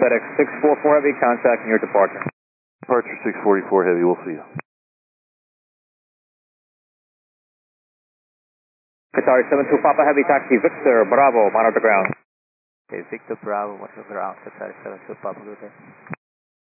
FedEx 644 Heavy, contacting your departure. Departure 644 Heavy, we'll see you. Qatar 72 Papa Heavy, taxi Victor Bravo, monitor ground. Okay, Victor Bravo, monitor ground, Qatar 72 Papa, good day.